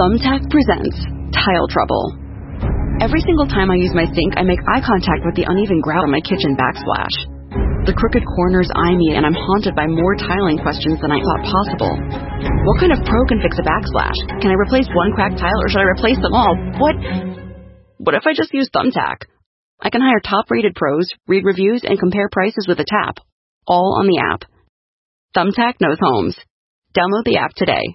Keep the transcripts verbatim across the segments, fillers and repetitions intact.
Thumbtack presents Tile Trouble. Every single time I use my sink, I make eye contact with the uneven grout on my kitchen backsplash. The crooked corners eye me, and I'm haunted by more tiling questions than I thought possible. What kind of pro can fix a backsplash? Can I replace one cracked tile, or should I replace them all? What? What if I just use Thumbtack? I can hire top-rated pros, read reviews, and compare prices with a tap. All on the app. Thumbtack knows homes. Download the app today.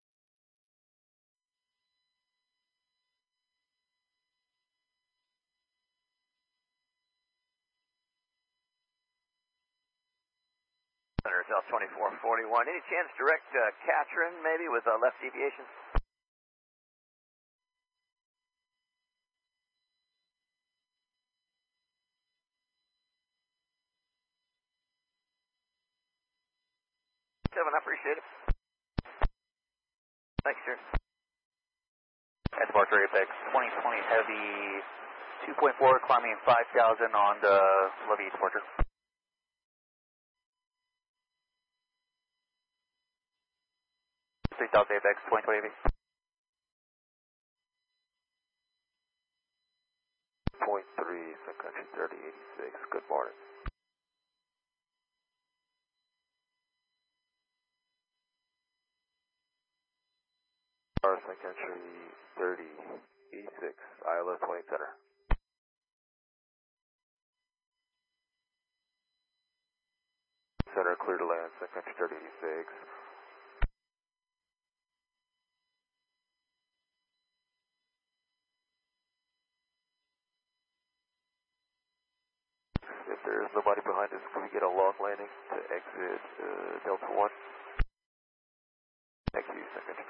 Center South twenty-four forty-one. Any chance direct uh, Katrin maybe with uh, left deviation? Seven, I appreciate it. Thanks, sir. That's Marker Apex twenty twenty Heavy two point four climbing five thousand on the levee departure. three South Apex twenty twenty Heavy. Point three, Sun Country thirty eighty-six, good morning. Sun Country thirty eighty-six, I L S twenty center. Center clear to land, Sun Country thirty eighty-six. If there's nobody behind us, can we get a log landing to exit uh, Delta one? Thank you, Sun Country